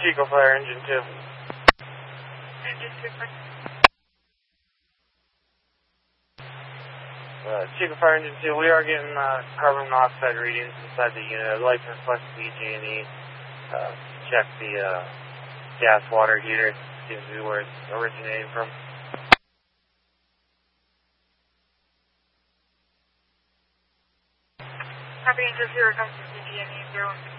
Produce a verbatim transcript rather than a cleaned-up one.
Chico Fire Engine two. Engine two, fire. Uh, Chico Fire Engine two, we are getting uh, carbon monoxide readings inside the unit. I'd like to request the P G and E uh, check the uh, gas water heater. Seems to be where it's originating from. Copy, Angel zero comes to P G and E zero one six.